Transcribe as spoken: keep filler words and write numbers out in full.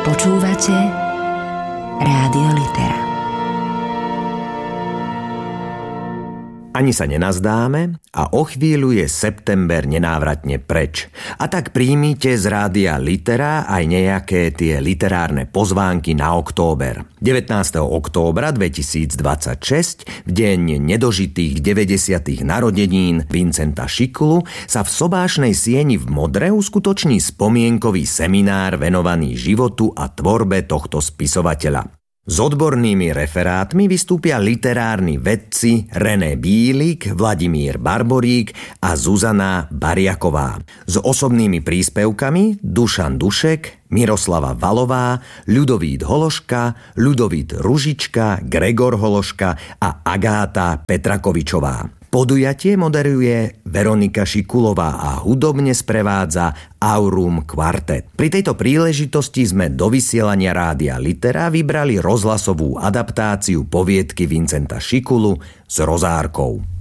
Počúvate Rádio Litera. Ani sa nenazdáme a o chvíľu je september nenávratne preč. A tak príjmite z Rádia Litera aj nejaké tie literárne pozvánky na október. devätnásteho októbra dvetisícdvadsaťšesť, v deň nedožitých deväťdesiatych narodenín Vincenta Schiculu, sa v Sobášnej sieni v Modre uskutoční spomienkový seminár venovaný životu a tvorbe tohto spisovateľa. S odbornými referátmi vystúpia literárni vedci René Bílik, Vladimír Barborík a Zuzana Bariaková. S osobnými príspevkami Dušan Dušek, Miroslava Valová, Ľudovít Hološka, Ľudovít Ružička, Gregor Hološka a Agáta Petrakovičová. Podujatie moderuje Veronika Šikulová a hudobne sprevádza Aurum Quartet. Pri tejto príležitosti sme do vysielania Rádia Litera vybrali rozhlasovú adaptáciu poviedky Vincenta Schiculu s Rozárkou.